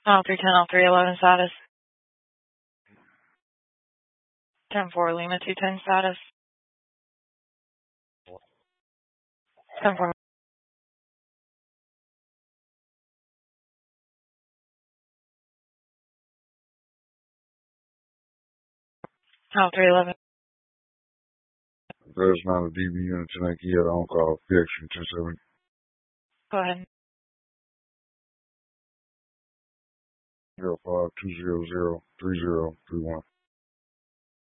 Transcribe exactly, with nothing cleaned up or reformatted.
Oh, three ten, oh, three eleven status. ten four Lima two ten status. ten four. Oh, three eleven. There's not a D B unit to make yet on call. P X ten seven. Go ahead. Zero five two zero zero three zero three one.